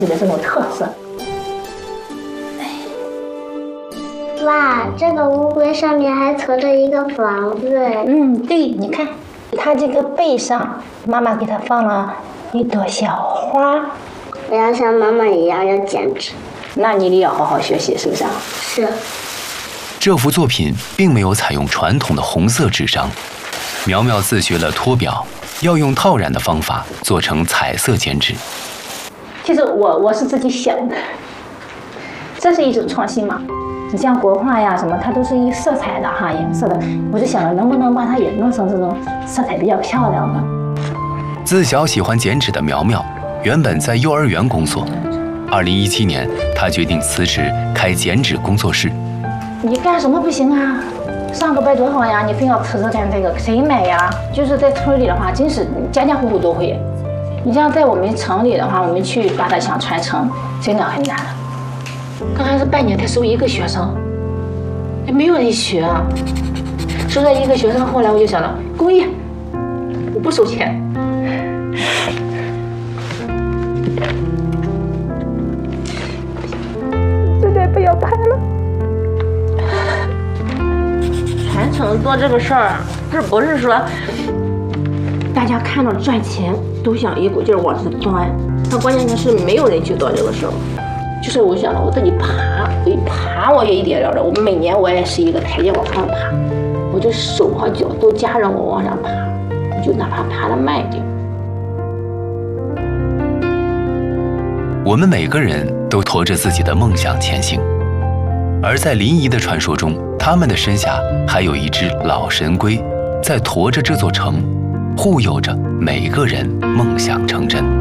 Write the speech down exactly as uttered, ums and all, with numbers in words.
的这种特色。 哇，这个乌龟上面还驮着一个房子。 嗯，对，你看，它这个背上，妈妈给它放了一朵小花。 我要像妈妈一样要剪纸。 那你得要好好学习，是不是啊？ 是。 这幅作品并没有采用传统的红色纸张，苗苗自学了脱表，要用套染的方法做成彩色剪纸。 其实我我是自己想的，这是一种创新嘛。你像国画呀什么，它都是以色彩的哈颜色的，我就想着能不能把它也弄成这种色彩比较漂亮的。 自小喜欢剪纸的苗苗，原本在幼儿园工作。二零一七年，她决定辞职开剪纸工作室。 你干什么不行啊？上个班多好呀！你非要辞职干这个，谁买呀？就是在村里的话，真是家家户户都会。你像在我们城里的话，我们去把它想传承，真的很难的。刚开始半年才收一个学生，也没有人学啊。收了一个学生，后来我就想了，公益，我不收钱。现在不要拍了。传承做这个事儿，是不是说大家看到赚钱都想一股劲儿往这钻？那关键就是没有人去做这个事儿。就是我想了，我自己爬，我一爬我也一点点的。我每年我也是一个台阶往上爬，我的手和脚都夹着我往上爬，我就哪怕爬得慢一点。 我们每个人都驮着自己的梦想前行，而在临沂的传说中，他们的身下还有一只老神龟，在驮着这座城，护佑着每个人梦想成真。